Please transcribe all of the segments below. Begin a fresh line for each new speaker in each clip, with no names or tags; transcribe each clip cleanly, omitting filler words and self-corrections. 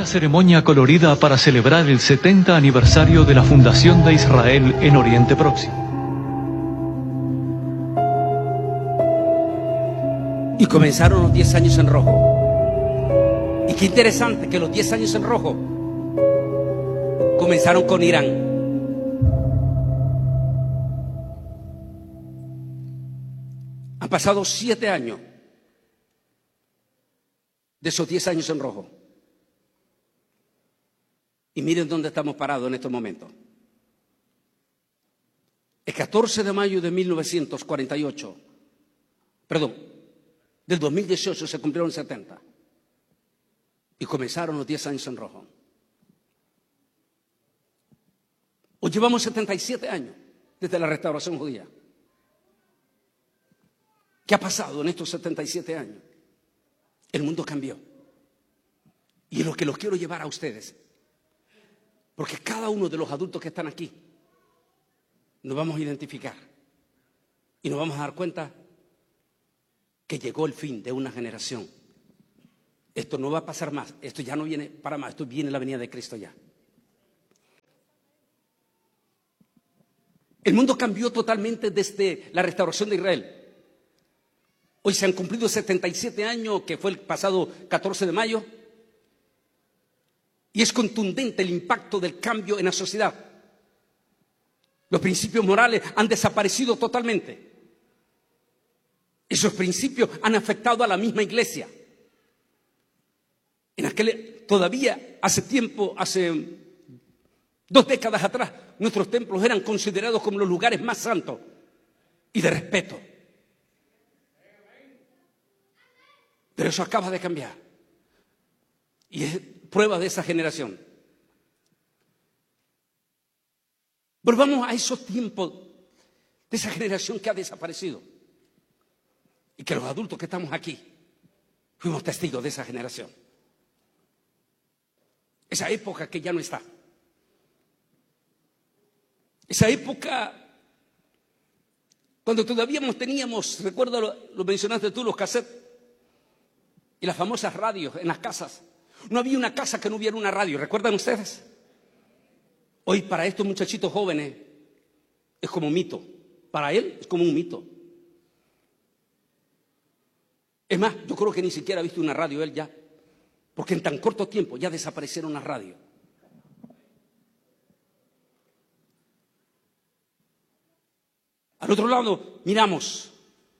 ceremonia colorida para celebrar el 70 aniversario de la fundación de Israel en Oriente Próximo.
Y comenzaron los 10 años en rojo. Y qué interesante que los 10 años en rojo comenzaron con Irán. Han pasado 7 años de esos 10 años en rojo. Y miren dónde estamos parados en estos momentos. El 14 de mayo de 1948, del 2018 se cumplieron 70. Y comenzaron los 10 años en rojo. Hoy llevamos 77 años desde la restauración judía. ¿Qué ha pasado en estos 77 años? El mundo cambió. Y es lo que los quiero llevar a ustedes. Porque cada uno de los adultos que están aquí nos vamos a identificar. Y nos vamos a dar cuenta que llegó el fin de una generación. Esto no va a pasar más. Esto ya no viene para más. Esto viene la venida de Cristo ya. El mundo cambió totalmente desde la restauración de Israel. Hoy se han cumplido 77 años, que fue el pasado 14 de mayo. Y es contundente el impacto del cambio en la sociedad. Los principios morales han desaparecido totalmente. Esos principios han afectado a la misma iglesia. Todavía hace 2 décadas atrás, nuestros templos eran considerados como los lugares más santos y de respeto. Pero eso acaba de cambiar. Y es prueba de esa generación. Volvamos a esos tiempos de esa generación que ha desaparecido. Y que los adultos que estamos aquí fuimos testigos de esa generación. Esa época que ya no está. Esa época cuando todavía teníamos, recuerda, lo mencionaste tú, los cassettes y las famosas radios en las casas. No había una casa que no hubiera una radio, ¿recuerdan ustedes? Hoy para estos muchachitos jóvenes es como un mito. Para él es como un mito. Es más, yo creo que ni siquiera ha visto una radio él ya, porque en tan corto tiempo ya desaparecieron las radios. Al otro lado miramos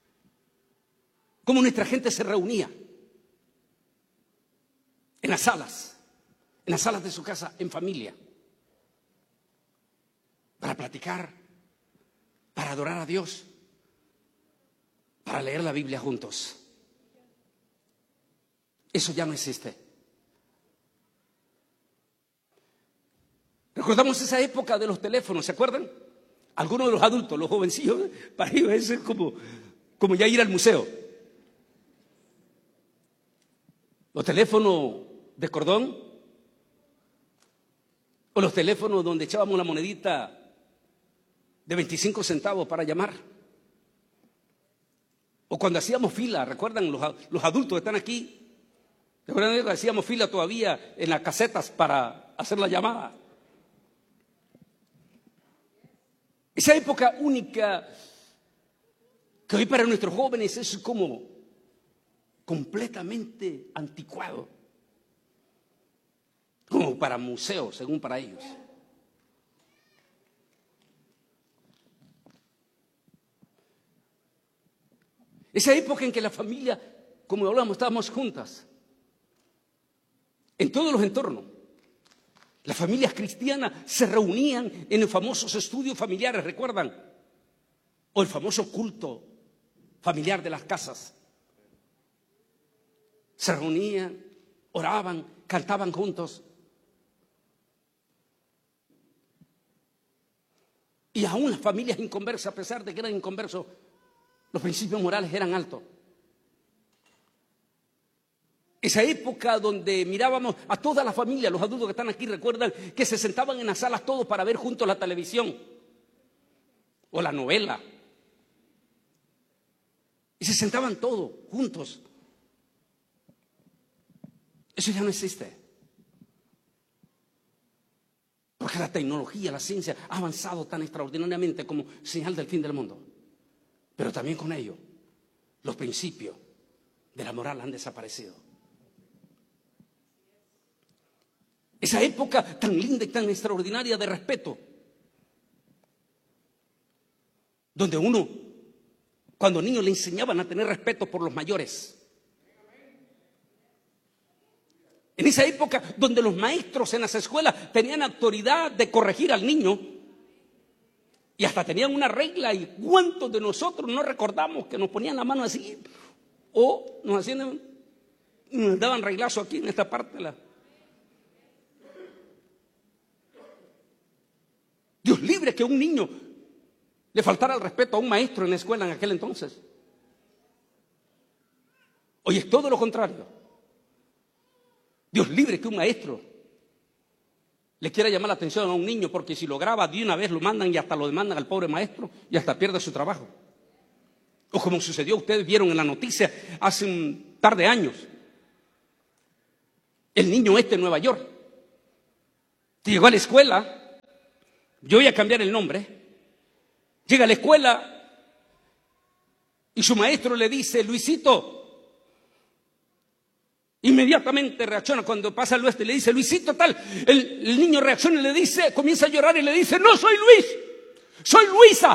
cómo nuestra gente se reunía en las salas de su casa, en familia, para platicar, para adorar a Dios, para leer la Biblia juntos. Eso ya no existe. Recordamos esa época de los teléfonos, ¿se acuerdan? Algunos de los adultos, los jovencillos, para ellos eso es como ya ir al museo. Los teléfonos de cordón, o los teléfonos donde echábamos la monedita de 25 centavos para llamar. O cuando hacíamos fila, ¿recuerdan? Los adultos que están aquí, ¿recuerdan que hacíamos fila todavía en las casetas para hacer la llamada? Esa época única que hoy para nuestros jóvenes es como completamente anticuado, como para museos, según para ellos. Esa época en que la familia, como hablamos, estábamos juntas, en todos los entornos. Las familias cristianas se reunían en los famosos estudios familiares, ¿recuerdan? O el famoso culto familiar de las casas. Se reunían, oraban, cantaban juntos. Y aún las familias inconversas, a pesar de que eran inconversos, los principios morales eran altos. Esa época donde mirábamos a toda la familia, los adultos que están aquí recuerdan que se sentaban en las salas todos para ver juntos la televisión o la novela. Y se sentaban todos juntos. Eso ya no existe. sea, la tecnología, la ciencia ha avanzado tan extraordinariamente como señal del fin del mundo. Pero también con ello, los principios de la moral han desaparecido. Esa época tan linda y tan extraordinaria de respeto, donde uno, cuando niños le enseñaban a tener respeto por los mayores. En esa época donde los maestros en las escuelas tenían autoridad de corregir al niño y hasta tenían una regla, y cuántos de nosotros no recordamos que nos ponían la mano así o nos daban reglazo aquí en esta parte de la... Dios libre que un niño le faltara el respeto a un maestro en la escuela en aquel entonces. Hoy es todo lo contrario. Dios libre que un maestro le quiera llamar la atención a un niño, porque si lo graba de una vez lo mandan y hasta lo demandan al pobre maestro y hasta pierde su trabajo. O como sucedió, ustedes vieron en la noticia hace un par de años, el niño en Nueva York llegó a la escuela. Yo voy a cambiar el nombre. Llega a la escuela y su maestro le dice: Luisito. Inmediatamente reacciona cuando pasa al oeste y le dice: Luisito tal. El niño reacciona y le dice, comienza a llorar y le dice: no soy Luis, soy Luisa.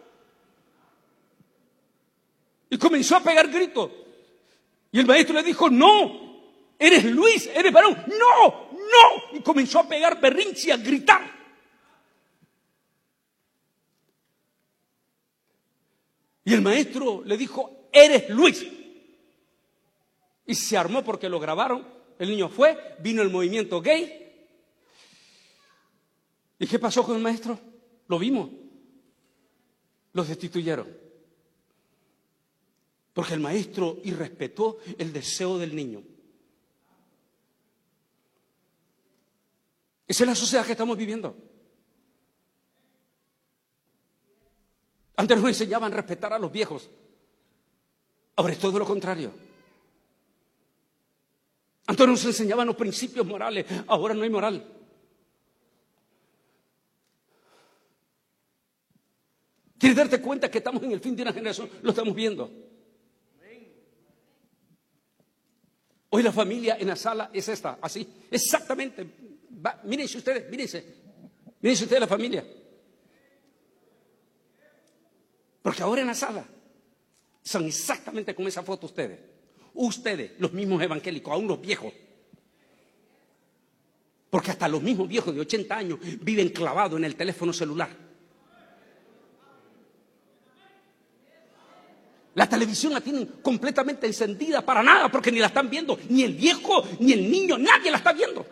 Y comenzó a pegar gritos. Y el maestro le dijo: no, eres Luis, eres varón. No, no. Y comenzó a pegar berrinche y a gritar. Y el maestro le dijo: eres Luis. Y se armó porque lo grabaron. El niño fue, vino el movimiento gay. ¿Y qué pasó con el maestro? Lo vimos. Los destituyeron. Porque el maestro irrespetó el deseo del niño. Esa es la sociedad que estamos viviendo. Antes nos enseñaban a respetar a los viejos. Ahora es todo lo contrario. Antes nos enseñaban los principios morales. Ahora no hay moral. ¿Quieres darte cuenta que estamos en el fin de una generación? Lo estamos viendo. Hoy la familia en la sala es esta, así. Exactamente. Mírense ustedes, mírense. Mírense ustedes la familia. Porque ahora en la sala son exactamente como esa foto ustedes. Ustedes, los mismos evangélicos, aún los viejos. Porque hasta los mismos viejos de 80 años viven clavados en el teléfono celular. La televisión la tienen completamente encendida para nada, porque ni la están viendo, ni el viejo, ni el niño, nadie la está viendo.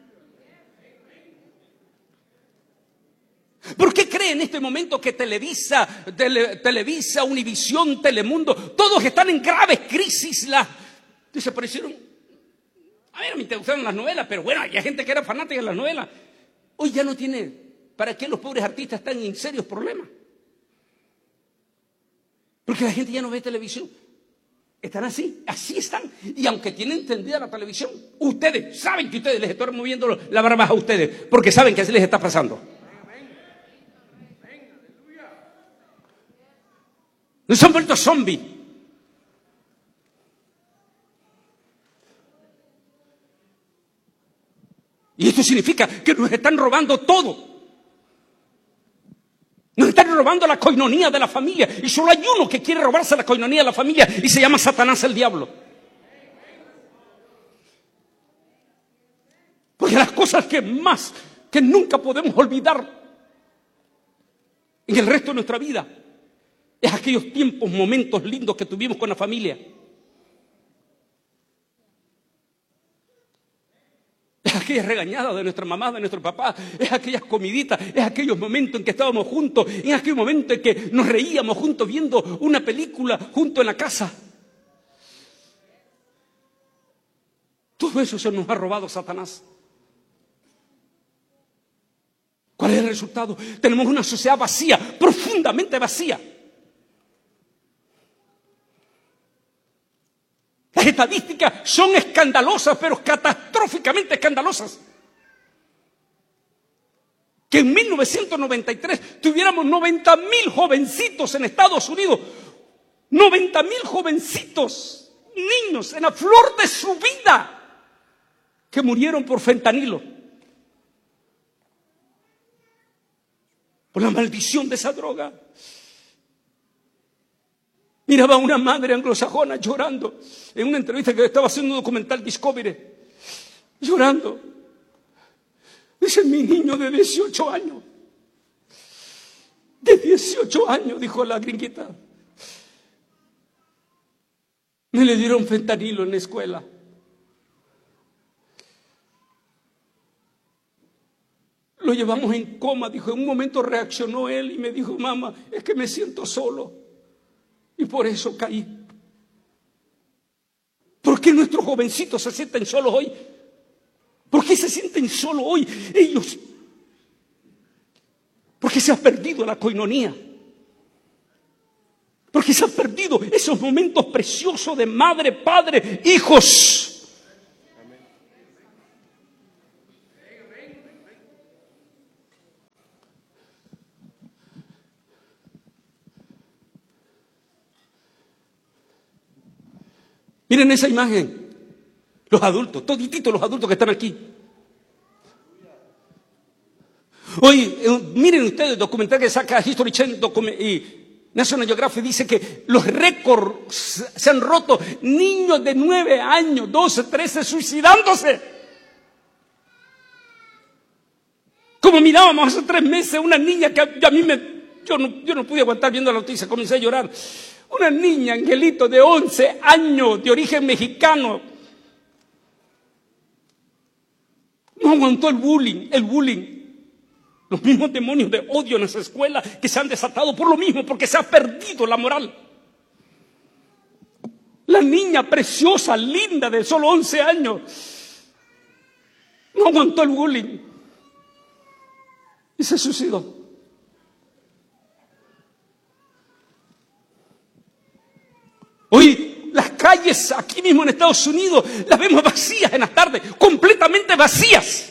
¿Por qué cree en este momento que Televisa, Univisión, Telemundo, todos están en graves crisis? Desaparecieron. A mí no me interesaron las novelas, pero bueno, hay gente que era fanática de las novelas. Hoy ya no tiene. ¿Para qué los pobres artistas están en serios problemas? Porque la gente ya no ve televisión. Están así están. Y aunque tienen entendida la televisión, ustedes saben que ustedes les están moviendo la barba a ustedes, porque saben que así les está pasando. Nos han vuelto zombies. Y esto significa que nos están robando todo. Nos están robando la coinonía de la familia. Y solo hay uno que quiere robarse la coinonía de la familia y se llama Satanás, el diablo. Porque las cosas que nunca podemos olvidar en el resto de nuestra vida es aquellos tiempos, momentos lindos que tuvimos con la familia. Es aquellas regañadas de nuestra mamá, de nuestro papá. Es aquellas comiditas, es aquellos momentos en que estábamos juntos. Es aquellos momentos en que nos reíamos juntos viendo una película juntos en la casa. Todo eso se nos ha robado Satanás. ¿Cuál es el resultado? Tenemos una sociedad vacía, profundamente vacía. Las estadísticas son escandalosas, pero catastróficamente escandalosas. que en 1993 tuviéramos 90,000 jovencitos en Estados Unidos, 90,000 jovencitos, niños en la flor de su vida, que murieron por fentanilo, por la maldición de esa droga. Miraba a una madre anglosajona llorando en una entrevista que estaba haciendo un documental Discovery, llorando. Dice: mi niño de 18 años, de 18 años, dijo la gringuita, me le dieron fentanilo en la escuela. Lo llevamos en coma, dijo. En un momento reaccionó él y me dijo: mamá, es que me siento solo y por eso caí. ¿Por qué nuestros jovencitos se sienten solos hoy? ¿Por qué se sienten solos hoy ellos? Porque se ha perdido la coinonía. Porque se han perdido esos momentos preciosos de madre, padre, hijos. Miren esa imagen. Los adultos, todititos los adultos que están aquí. Hoy, miren ustedes el documental que saca History Channel y National Geographic, dice que los récords se han roto. Niños de 9 años, 12, 13 suicidándose. Como mirábamos hace 3 meses una niña que a mí yo no pude aguantar viendo la noticia, comencé a llorar. Una niña, Angelito, de 11 años, de origen mexicano. No aguantó el bullying. Los mismos demonios de odio en esa escuela que se han desatado por lo mismo, porque se ha perdido la moral. La niña preciosa, linda, de solo 11 años, no aguantó el bullying y se suicidó. Hoy las calles aquí mismo en Estados Unidos las vemos vacías en las tardes, completamente vacías.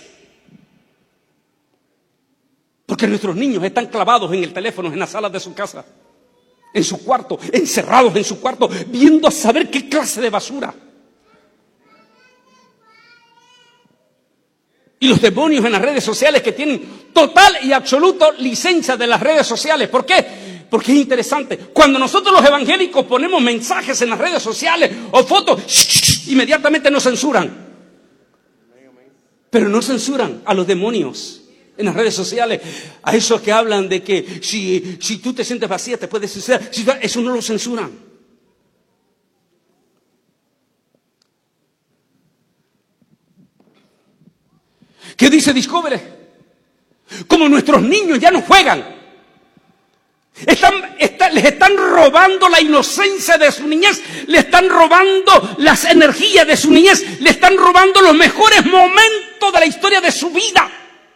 Porque nuestros niños están clavados en el teléfono, en las salas de su casa, en su cuarto, encerrados en su cuarto, viendo a saber qué clase de basura. Y los demonios en las redes sociales que tienen total y absoluta licencia de las redes sociales. ¿Por qué? Porque es interesante. Cuando nosotros los evangélicos ponemos mensajes en las redes sociales o fotos, inmediatamente nos censuran. Pero no censuran a los demonios en las redes sociales, a esos que hablan de que si tú te sientes vacía te puedes suicidar. Eso no lo censuran. ¿Qué dice Discovery? Como nuestros niños ya no juegan, les están robando la inocencia de su niñez, le están robando las energías de su niñez, le están robando los mejores momentos de la historia de su vida.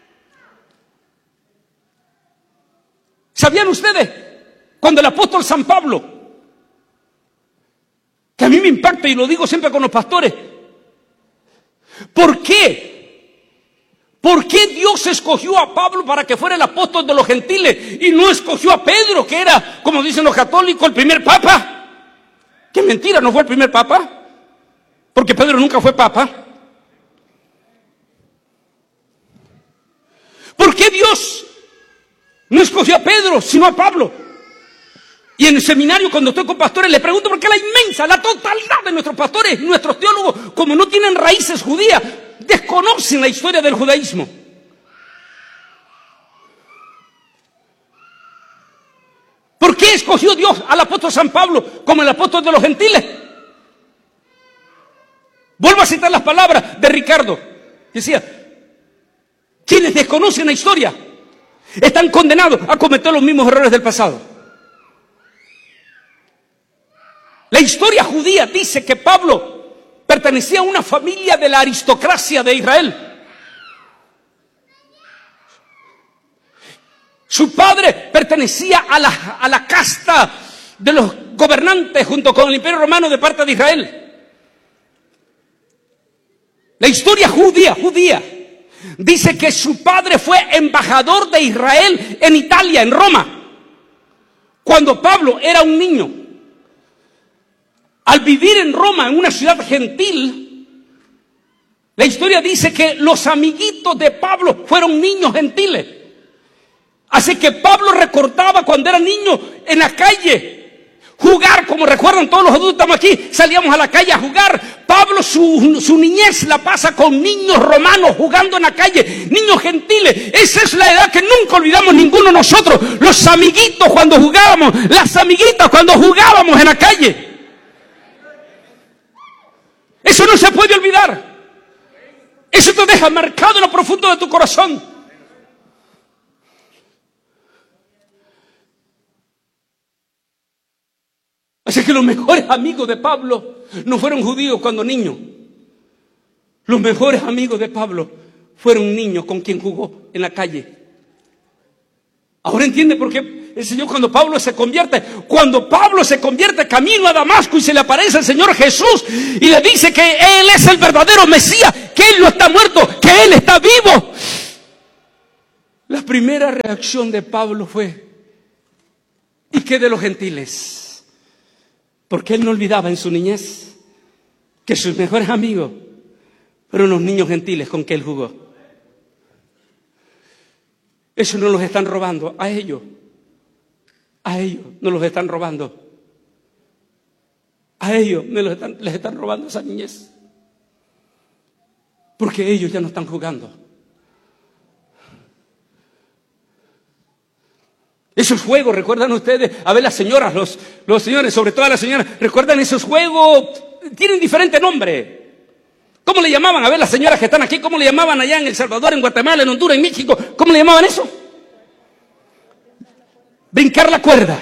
¿Sabían ustedes? Cuando el apóstol San Pablo, que a mí me impacta y lo digo siempre con los pastores, ¿por qué? ¿Por qué Dios escogió a Pablo para que fuera el apóstol de los gentiles y no escogió a Pedro, que era, como dicen los católicos, el primer papa? ¡Qué mentira! ¿No fue el primer papa? Porque Pedro nunca fue papa. ¿Por qué Dios no escogió a Pedro, sino a Pablo? Y en el seminario, cuando estoy con pastores, les pregunto por qué la totalidad de nuestros pastores, nuestros teólogos, como no tienen raíces judías, desconocen la historia del judaísmo. ¿Por qué escogió Dios al apóstol San Pablo como el apóstol de los gentiles? Vuelvo a citar las palabras de Ricardo. Decía: quienes desconocen la historia están condenados a cometer los mismos errores del pasado. La historia judía dice que Pablo pertenecía a una familia de la aristocracia de Israel. Su padre pertenecía a la casta de los gobernantes junto con el Imperio Romano de parte de Israel. La historia judía Dice que su padre fue embajador de Israel en Italia, en Roma, cuando Pablo era un niño. Al vivir en Roma, en una ciudad gentil, la historia dice que los amiguitos de Pablo fueron niños gentiles. Así que Pablo recordaba cuando era niño en la calle jugar, como recuerdan todos los adultos estamos aquí, salíamos a la calle a jugar. Pablo su niñez la pasa con niños romanos jugando en la calle, niños gentiles. Esa es la edad que nunca olvidamos ninguno de nosotros. Los amiguitos cuando jugábamos, las amiguitas cuando jugábamos en la calle. Eso no se puede olvidar. Eso te deja marcado en lo profundo de tu corazón. Así que los mejores amigos de Pablo no fueron judíos cuando niños. Los mejores amigos de Pablo fueron niños con quien jugó en la calle. Ahora entiende por qué el Señor cuando Pablo se convierte camino a Damasco y se le aparece el Señor Jesús y le dice que Él es el verdadero Mesías, que Él no está muerto, que Él está vivo. La primera reacción de Pablo fue: ¿y qué de los gentiles? Porque él no olvidaba en su niñez que sus mejores amigos fueron los niños gentiles con que él jugó. Eso no los están robando a ellos. A ellos no los están robando. A ellos les están robando esa niñez. Porque ellos ya no están jugando. Esos juegos, ¿recuerdan ustedes? A ver, las señoras, los señores, sobre todo las señoras, ¿recuerdan esos juegos? Tienen diferente nombre. ¿Cómo le llamaban? A ver, las señoras que están aquí, ¿cómo le llamaban allá en El Salvador, en Guatemala, en Honduras, en México? ¿Cómo le llamaban eso? Brincar la cuerda.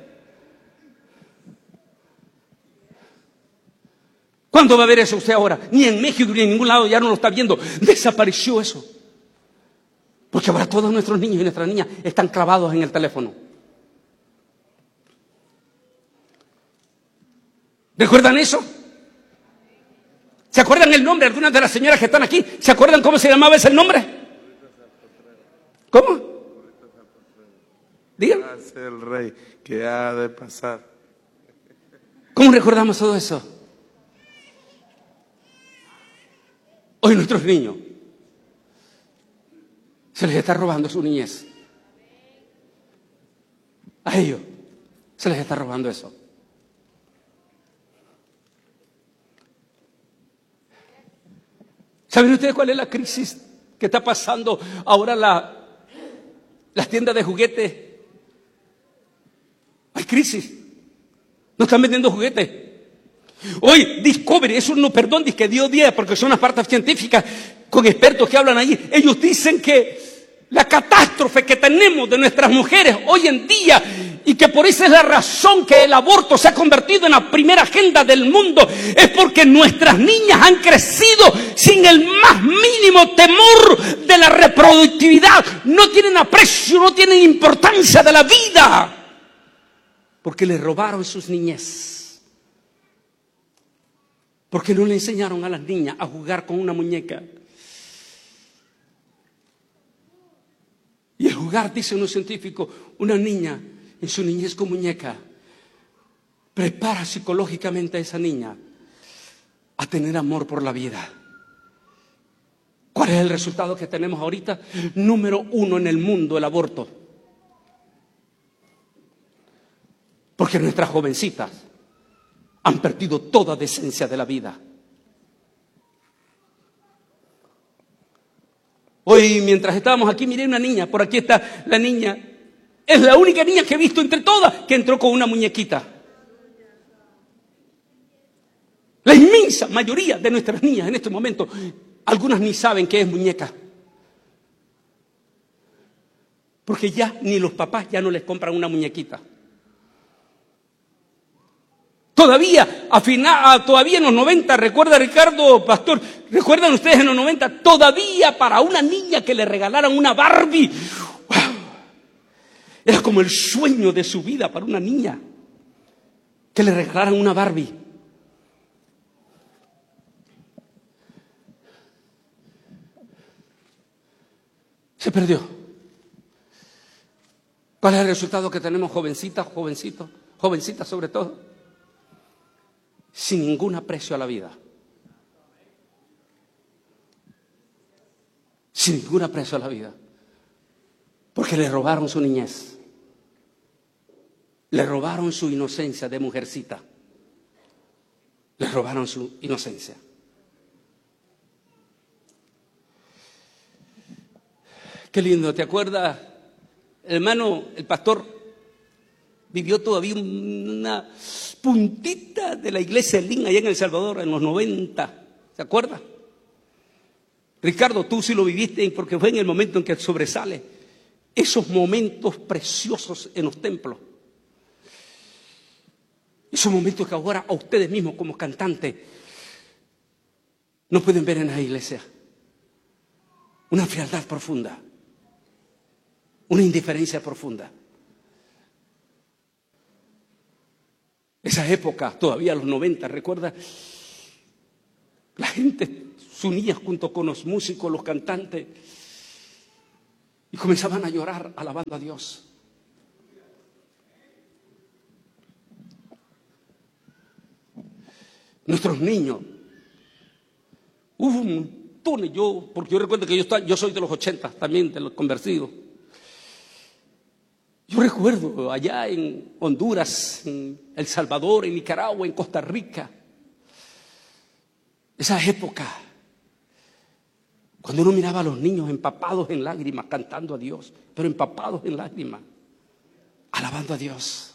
¿Cuándo va a ver eso usted ahora? Ni en México ni en ningún lado ya no lo está viendo. Desapareció eso. Porque ahora todos nuestros niños y nuestras niñas están clavados en el teléfono. ¿Recuerdan eso? ¿Se acuerdan el nombre? Algunas de las señoras que están aquí, ¿se acuerdan cómo se llamaba ese nombre? ¿Cómo? Díganme.
Hace el rey que ha de pasar.
¿Cómo recordamos todo eso? Hoy nuestros niños se les está robando su niñez. A ellos se les está robando eso. ¿Saben ustedes cuál es la crisis que está pasando ahora las tiendas de juguetes? Hay crisis. No están vendiendo juguetes. Hoy Discovery, eso no, perdón, dice que dio 10 porque son las partes científicas con expertos que hablan allí. Ellos dicen que la catástrofe que tenemos de nuestras mujeres hoy en día, y que por eso es la razón que el aborto se ha convertido en la primera agenda del mundo, es porque nuestras niñas han crecido sin el más mínimo temor de la reproductividad. No tienen aprecio, no tienen importancia de la vida, porque les robaron sus niñez. Porque no le enseñaron a las niñas a jugar con una muñeca. Y el jugar, dicen los científicos, una niña en su niñez con muñeca prepara psicológicamente a esa niña a tener amor por la vida. ¿Cuál es el resultado que tenemos ahorita? Número 1 en el mundo, el aborto. Porque nuestras jovencitas han perdido toda decencia de la vida. Hoy, mientras estábamos aquí, miré una niña. Por aquí está la niña. Es la única niña que he visto entre todas que entró con una muñequita. La inmensa mayoría de nuestras niñas en este momento, algunas ni saben qué es muñeca. Porque ya ni los papás ya no les compran una muñequita. Todavía en los 90, recuerda Ricardo, pastor, recuerdan ustedes en los 90, todavía para una niña que le regalaran una Barbie, wow, era como el sueño de su vida para una niña, que le regalaran una Barbie. Se perdió. ¿Cuál es el resultado que tenemos, jovencitas, jovencitos, jovencitas sobre todo? Sin ningún aprecio a la vida. Sin ningún aprecio a la vida. Porque le robaron su niñez. Le robaron su inocencia de mujercita. Le robaron su inocencia. Qué lindo, ¿te acuerdas? Hermano, el pastor vivió todavía una puntita de la iglesia de Lin allá en El Salvador en los 90. ¿Se acuerda? Ricardo, tú sí lo viviste porque fue en el momento en que sobresale esos momentos preciosos en los templos. Esos momentos que ahora a ustedes mismos como cantantes no pueden ver en la iglesia. Una frialdad profunda. Una indiferencia profunda. Esa época, todavía los 90, ¿recuerda? La gente se unía junto con los músicos, los cantantes, y comenzaban a llorar alabando a Dios. Nuestros niños, hubo un montón, porque yo recuerdo que yo soy de los 80, también de los convertidos. Yo recuerdo allá en Honduras, en El Salvador, en Nicaragua, en Costa Rica, esa época, cuando uno miraba a los niños empapados en lágrimas, cantando a Dios, pero empapados en lágrimas, alabando a Dios.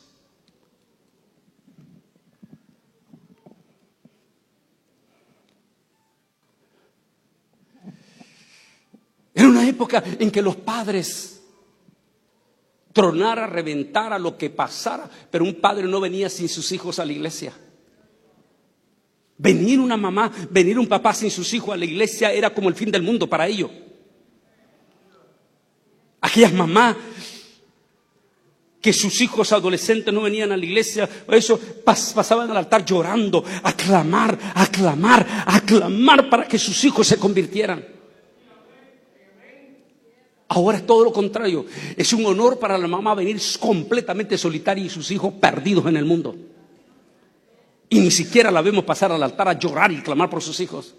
Era una época en que los padres tronara, reventara, lo que pasara, pero un padre no venía sin sus hijos a la iglesia. Venir una mamá, venir un papá sin sus hijos a la iglesia era como el fin del mundo para ellos. Aquellas mamás que sus hijos adolescentes no venían a la iglesia, por eso pasaban al altar llorando, a clamar para que sus hijos se convirtieran. Ahora es todo lo contrario. Es un honor para la mamá venir completamente solitaria y sus hijos perdidos en el mundo. Y ni siquiera la vemos pasar al altar a llorar y clamar por sus hijos.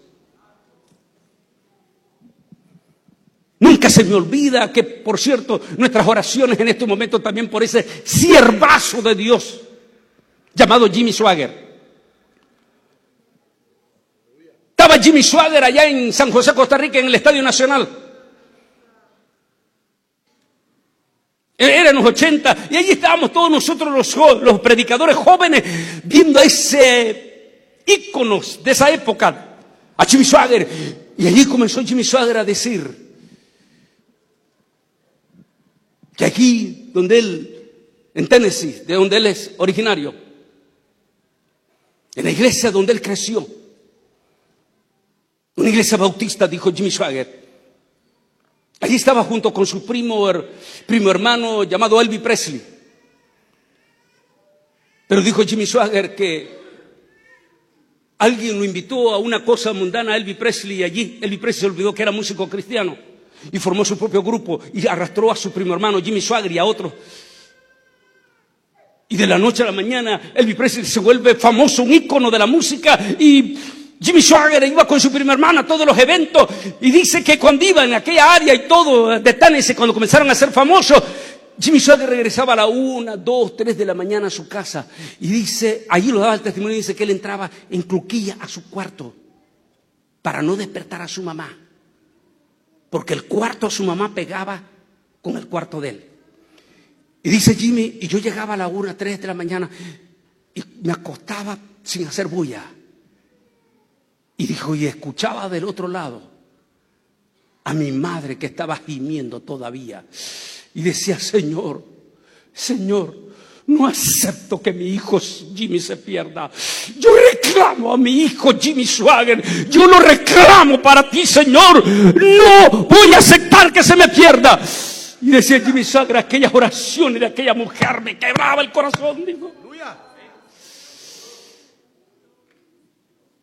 Nunca se me olvida que, por cierto, nuestras oraciones en este momento también por ese siervazo de Dios llamado Jimmy Swaggart. Estaba Jimmy Swaggart allá en San José, Costa Rica, en el Estadio Nacional. Era en los 80, y allí estábamos todos nosotros los predicadores jóvenes viendo a ese íconos de esa época, a Jimmy Swaggart. Y allí comenzó Jimmy Swaggart a decir que aquí donde él, en Tennessee, de donde él es originario, en la iglesia donde él creció, una iglesia bautista, dijo Jimmy Swaggart, allí estaba junto con su primo hermano llamado Elvis Presley. Pero dijo Jimmy Swaggart que alguien lo invitó a una cosa mundana a Elvis Presley y allí Elvis Presley se olvidó que era músico cristiano y formó su propio grupo y arrastró a su primo hermano Jimmy Swaggart y a otros. Y de la noche a la mañana Elvis Presley se vuelve famoso, un ícono de la música, y Jimmy Swaggart iba con su prima hermana a todos los eventos, y dice que cuando iba en aquella área y todo de Tennessee, cuando comenzaron a ser famosos, Jimmy Swaggart regresaba a la 1, 2, 3 de la mañana a su casa, y dice, allí lo daba el testimonio, dice que él entraba en cruquilla a su cuarto para no despertar a su mamá, porque el cuarto de su mamá pegaba con el cuarto de él. Y dice Jimmy, y yo llegaba a la 1, 3 de la mañana y me acostaba sin hacer bulla. Y dijo, y escuchaba del otro lado a mi madre que estaba gimiendo todavía. Y decía, Señor, no acepto que mi hijo Jimmy se pierda. Yo reclamo a mi hijo Jimmy Swaggart. Yo lo reclamo para ti, Señor. No voy a aceptar que se me pierda. Y decía Jimmy Swaggart, aquellas oraciones de aquella mujer me quebraba el corazón. Digo.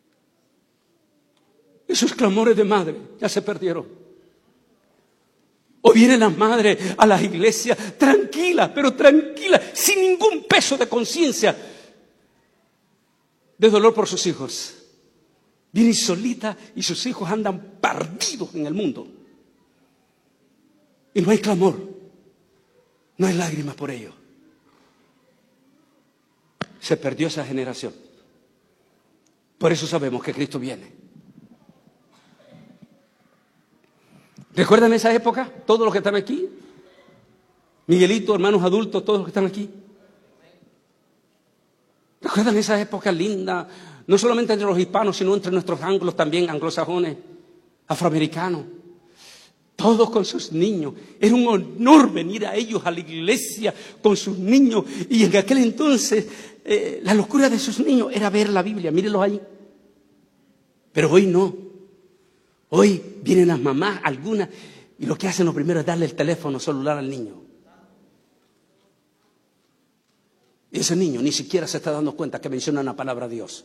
Esos clamores de madre ya se perdieron. Hoy vienen las madres a las iglesias tranquilas, pero tranquilas, sin ningún peso de conciencia, de dolor por sus hijos. Vienen solitas y sus hijos andan perdidos en el mundo. Y no hay clamor, no hay lágrimas por ellos. Se perdió esa generación. Por eso sabemos que Cristo viene. ¿Recuerdan esa época? Todos los que están aquí. Miguelito, hermanos adultos, todos los que están aquí. ¿Recuerdan esa época linda? No solamente entre los hispanos, sino entre nuestros anglos también, anglosajones, afroamericanos. Todos con sus niños. Era un honor venir a ellos a la iglesia con sus niños. Y en aquel entonces, la locura de sus niños era ver la Biblia. Mírenlos ahí. Pero hoy no. Hoy vienen las mamás, algunas, y lo que hacen lo primero es darle el teléfono celular al niño. Y ese niño ni siquiera se está dando cuenta que menciona la palabra Dios.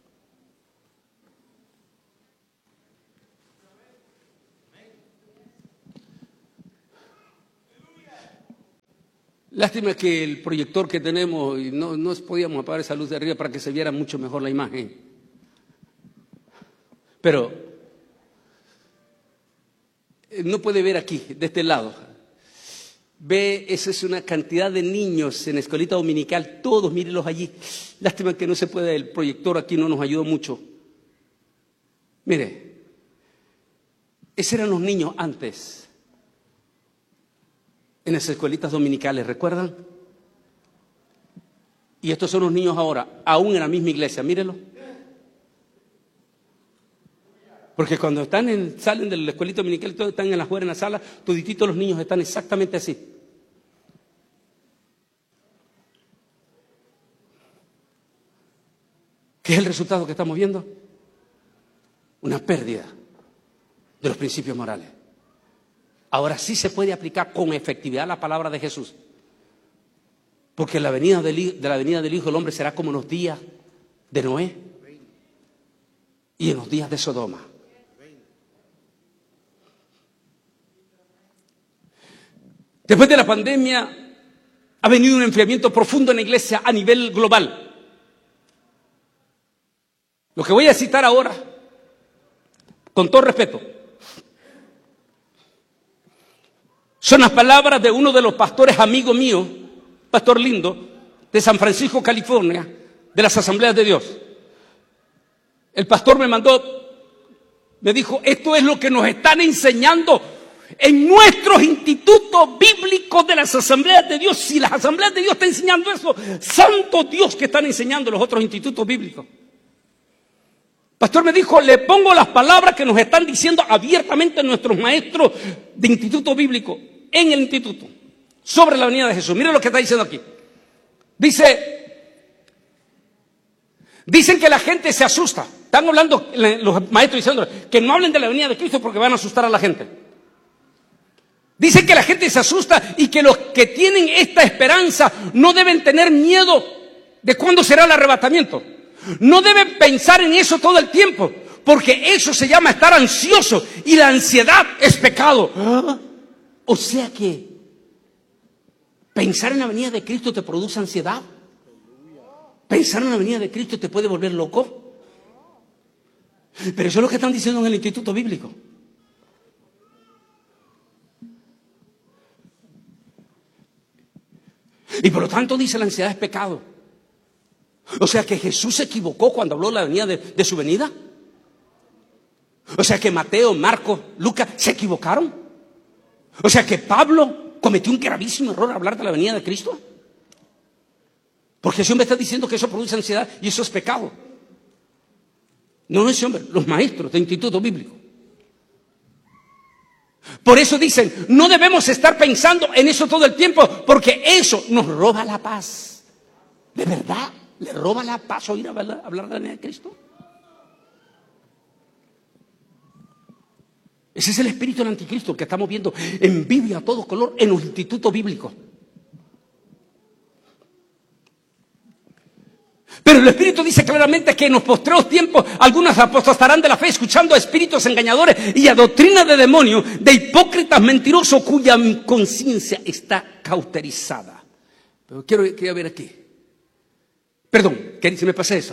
Lástima que el proyector que tenemos, y no podíamos apagar esa luz de arriba para que se viera mucho mejor la imagen. Pero no puede ver aquí, de este lado. Ve, esa es una cantidad de niños en la escuelita dominical, todos, mírenlos allí. Lástima que no se puede, el proyector aquí no nos ayudó mucho. Mire, esos eran los niños antes, en las escuelitas dominicales, ¿recuerdan? Y estos son los niños ahora, aún en la misma iglesia, mírenlo. Porque cuando salen de la escuelita dominical, todos están en la afuera en la sala, todititos los niños están exactamente así. ¿Qué es el resultado que estamos viendo? Una pérdida de los principios morales. Ahora sí se puede aplicar con efectividad la palabra de Jesús. Porque la venida del Hijo del Hombre será como en los días de Noé y en los días de Sodoma. Después de la pandemia ha venido un enfriamiento profundo en la iglesia a nivel global. Lo que voy a citar ahora, con todo respeto, son las palabras de uno de los pastores amigos míos, Pastor Lindo, de San Francisco, California, de las Asambleas de Dios. El pastor me dijo, esto es lo que nos están enseñando en nuestros institutos bíblicos de las Asambleas de Dios. Si las Asambleas de Dios están enseñando eso, santo Dios que están enseñando los otros institutos bíblicos. Pastor me dijo, le pongo las palabras que nos están diciendo abiertamente nuestros maestros de instituto bíblico en el instituto sobre la venida de Jesús. Miren lo que está diciendo aquí. Dicen que la gente se asusta. Están hablando los maestros diciendo que no hablen de la venida de Cristo porque van a asustar a la gente. Dicen que la gente se asusta y que los que tienen esta esperanza no deben tener miedo de cuándo será el arrebatamiento. No deben pensar en eso todo el tiempo, porque eso se llama estar ansioso y la ansiedad es pecado. O sea que pensar en la venida de Cristo te produce ansiedad. Pensar en la venida de Cristo te puede volver loco. Pero eso es lo que están diciendo en el instituto bíblico. Y por lo tanto dice la ansiedad es pecado. O sea que Jesús se equivocó cuando habló de la venida de su venida. O sea que Mateo, Marcos, Lucas se equivocaron. O sea que Pablo cometió un gravísimo error al hablar de la venida de Cristo. Porque ese hombre está diciendo que eso produce ansiedad y eso es pecado. No ese hombre, los maestros de instituto bíblico. Por eso dicen, no debemos estar pensando en eso todo el tiempo, porque eso nos roba la paz. ¿De verdad le roba la paz oír hablar de la venida de Cristo? Ese es el espíritu del anticristo que estamos viendo en Biblia a todo color en los institutos bíblicos. Pero el Espíritu dice claramente que en los postreros tiempos algunos apostatarán de la fe, escuchando a espíritus engañadores y a doctrina de demonios, de hipócritas mentirosos cuya conciencia está cauterizada. Pero quiero ver aquí. Perdón, que se me pase eso.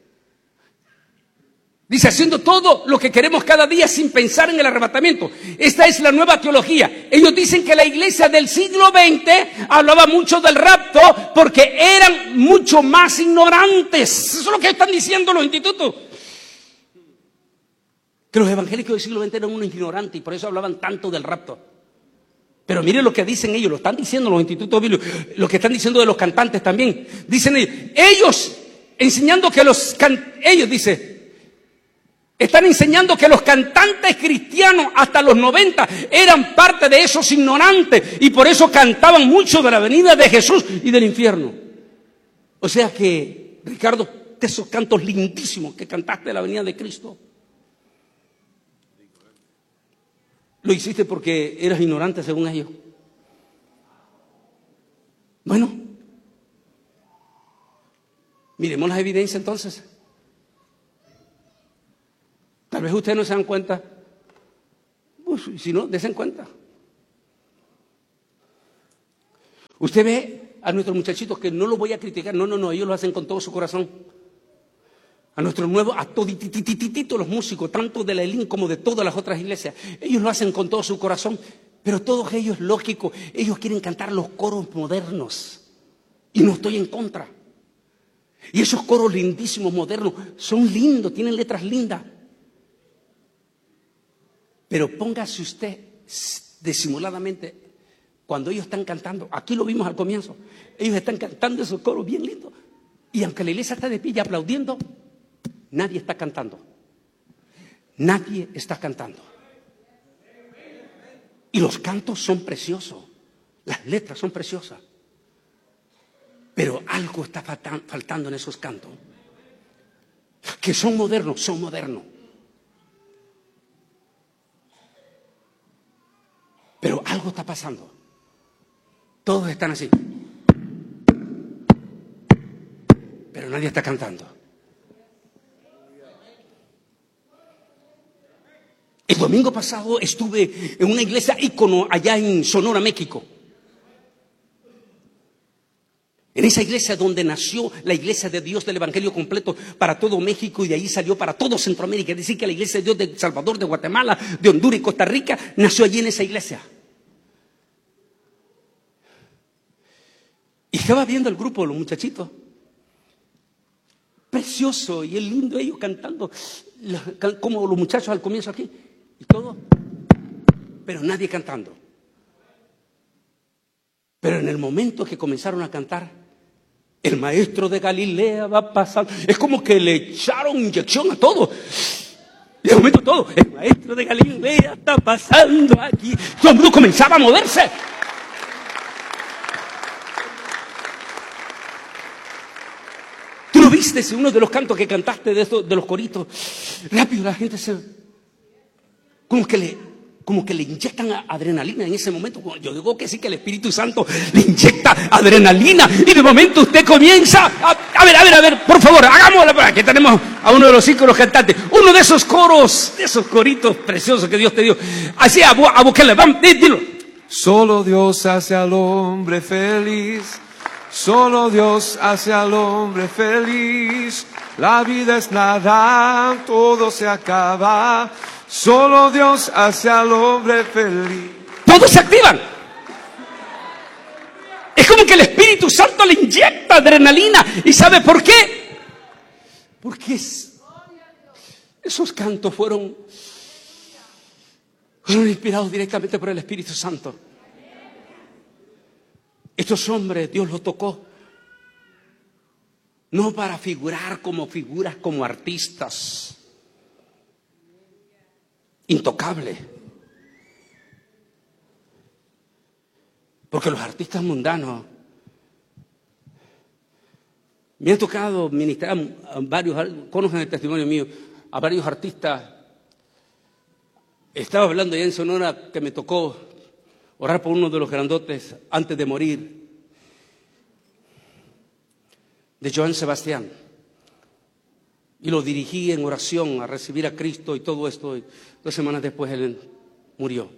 Dice, haciendo todo lo que queremos cada día sin pensar en el arrebatamiento. Esta es la nueva teología. Ellos dicen que la iglesia del siglo XX hablaba mucho del rapto porque eran mucho más ignorantes. Eso es lo que están diciendo los institutos. Que los evangélicos del siglo XX eran unos ignorantes y por eso hablaban tanto del rapto. Pero miren lo que dicen ellos, lo están diciendo los institutos bíblicos, lo que están diciendo de los cantantes también. Dicen ellos enseñando que ellos dicen, están enseñando que los cantantes cristianos hasta los 90 eran parte de esos ignorantes y por eso cantaban mucho de la venida de Jesús y del infierno. O sea que, Ricardo, de esos cantos lindísimos que cantaste de la venida de Cristo, lo hiciste porque eras ignorante según ellos. Bueno, miremos las evidencias entonces. Tal vez ustedes no se dan cuenta. Pues, si no, dense cuenta. Usted ve a nuestros muchachitos, que no los voy a criticar, no, ellos lo hacen con todo su corazón. A nuestros nuevos, a toditititito los músicos, tanto de la ELIN como de todas las otras iglesias, ellos lo hacen con todo su corazón, pero todos ellos, lógico, ellos quieren cantar los coros modernos. Y no estoy en contra. Y esos coros lindísimos, modernos, son lindos, tienen letras lindas. Pero póngase usted disimuladamente, cuando ellos están cantando, aquí lo vimos al comienzo, ellos están cantando esos coros bien lindos, y aunque la iglesia está de pie y aplaudiendo, nadie está cantando. Nadie está cantando. Y los cantos son preciosos, las letras son preciosas, pero algo está faltando en esos cantos, que son modernos, pero algo está pasando. Todos están así, pero nadie está cantando. El domingo pasado estuve en una iglesia ícono allá en Sonora, México. En esa iglesia donde nació la iglesia de Dios del Evangelio completo para todo México y de ahí salió para todo Centroamérica. Es decir, que la iglesia de Dios de El Salvador, de Guatemala, de Honduras y Costa Rica nació allí en esa iglesia. Y estaba viendo el grupo de los muchachitos. Precioso y es lindo ellos cantando, como los muchachos al comienzo aquí. Y todo, pero nadie cantando. Pero en el momento que comenzaron a cantar, el maestro de Galilea va pasando. Es como que le echaron inyección a todo. Y de momento todo, el maestro de Galilea está pasando aquí. Todo el mundo comenzaba a moverse. ¿Tú lo viste en uno de los cantos que cantaste de los coritos? Rápido la gente se... Como que le inyectan adrenalina en ese momento. Yo digo que sí, que el Espíritu Santo le inyecta adrenalina y de momento usted comienza a ver, por favor, hagámoslo. Aquí tenemos a uno de los íconos cantantes, uno de esos coros, de esos coritos preciosos que Dios te dio. Así, a buscarle, vamos, dilo.
Solo Dios hace al hombre feliz. Solo Dios hace al hombre feliz. La vida es nada, todo se acaba. Solo Dios hace al hombre feliz.
Todos se activan. Es como que el Espíritu Santo le inyecta adrenalina. ¿Y sabe por qué? Porque esos cantos fueron inspirados directamente por el Espíritu Santo. Estos hombres, Dios los tocó. No para figurar como figuras, como artistas. Intocable. Porque los artistas mundanos, me ha tocado ministrar a varios, conocen el testimonio mío, a varios artistas. Estaba hablando ya en Sonora que me tocó orar por uno de los grandotes antes de morir, de Joan Sebastián. y lo dirigí en oración a recibir a Cristo y todo esto. Y 2 semanas después él murió.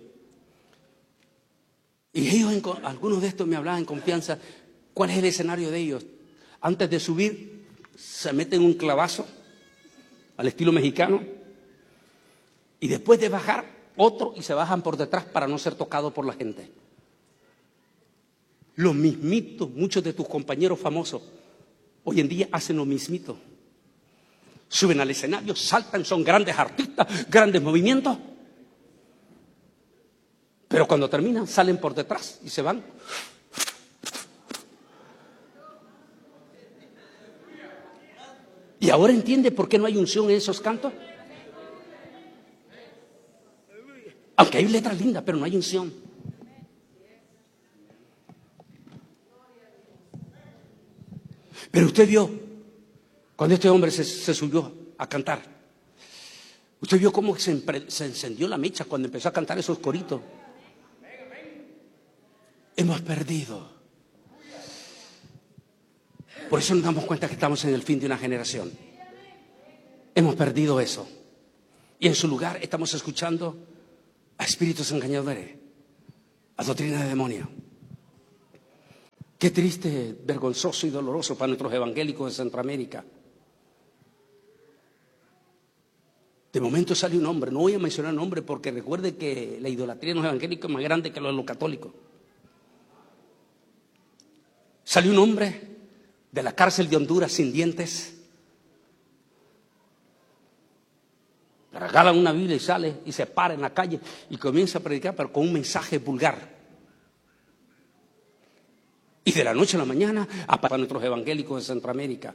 Y ellos, algunos de estos me hablaban en confianza. ¿Cuál es el escenario de ellos? Antes de subir, se meten un clavazo al estilo mexicano. Y después de bajar, otro, y se bajan por detrás para no ser tocados por la gente. Los mismitos, muchos de tus compañeros famosos, hoy en día hacen lo mismito. Suben al escenario, saltan, son grandes artistas, grandes movimientos. Pero cuando terminan, salen por detrás y se van. ¿Y ahora entiende por qué no hay unción en esos cantos? Aunque hay letras lindas, pero no hay unción. Pero usted vio, cuando este hombre se subió a cantar, usted vio cómo se encendió la mecha cuando empezó a cantar esos coritos. Hemos perdido. Por eso nos damos cuenta que estamos en el fin de una generación. Hemos perdido eso. Y en su lugar estamos escuchando a espíritus engañadores, a doctrina de demonio. Qué triste, vergonzoso y doloroso para nuestros evangélicos de Centroamérica. De momento sale un hombre, no voy a mencionar nombre porque recuerde que la idolatría en los evangélicos es más grande que los católicos. Salió un hombre de la cárcel de Honduras sin dientes. Le regalan una Biblia y sale y se para en la calle y comienza a predicar, pero con un mensaje vulgar. Y de la noche a la mañana para nuestros evangélicos de Centroamérica.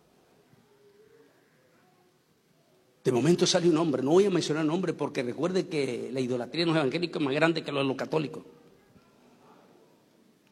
De momento sale un hombre, no voy a mencionar nombre porque recuerde que la idolatría en los evangélicos es más grande que los católicos.